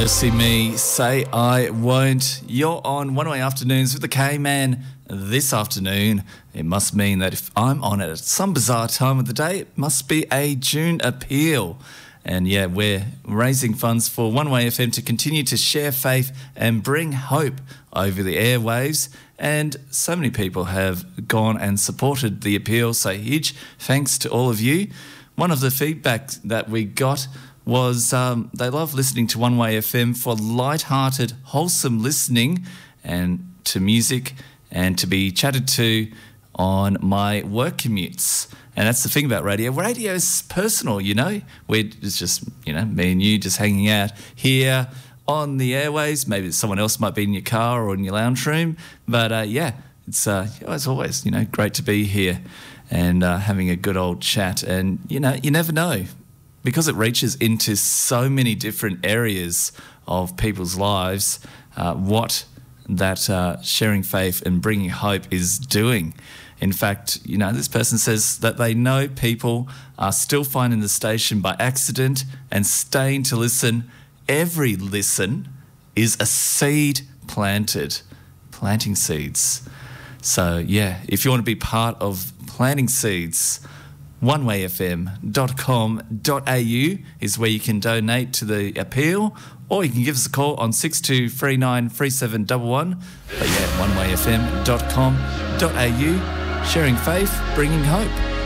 See Me, Say I Won't. You're on One Way Afternoons with the K-Man this afternoon. It must mean that if I'm on it at some bizarre time of the day, it must be a June appeal. And yeah, we're raising funds for One Way FM to continue to share faith and bring hope over the airwaves. And so many people have gone and supported the appeal, so huge thanks to all of you. One of the feedback that we got was they love listening to One Way FM for light-hearted, wholesome listening and to music and to be chatted to on my work commutes. And that's the thing about radio. Radio is personal, you know. It's just, you know, me and you just hanging out here on the airways. Maybe someone else might be in your car or in your lounge room. But, yeah, it's always, you know, great to be here and having a good old chat. And, you know, you never know. Because it reaches into so many different areas of people's lives, what that sharing faith and bringing hope is doing. In fact, you know, this person says that they know people are still finding the station by accident and staying to listen. Every listen is a seed planted, planting seeds. So, yeah, if you want to be part of planting seeds, onewayfm.com.au is where you can donate to the appeal, or you can give us a call on 6239 3711. But yeah, onewayfm.com.au, sharing faith, bringing hope.